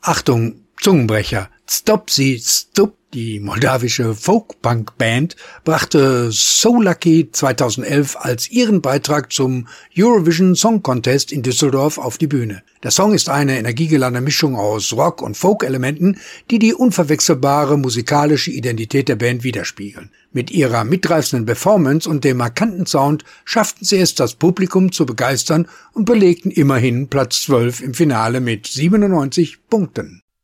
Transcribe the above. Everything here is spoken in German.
Achtung, Zungenbrecher. Stopsy Stup, die moldawische Folk-Punk-Band, brachte So Lucky 2011 als ihren Beitrag zum Eurovision Song Contest in Düsseldorf auf die Bühne. Der Song ist eine energiegeladene Mischung aus Rock- und Folk-Elementen, die die unverwechselbare musikalische Identität der Band widerspiegeln. Mit ihrer mitreißenden Performance und dem markanten Sound schafften sie es, das Publikum zu begeistern und belegten immerhin Platz 12 im Finale mit 97 Punkten.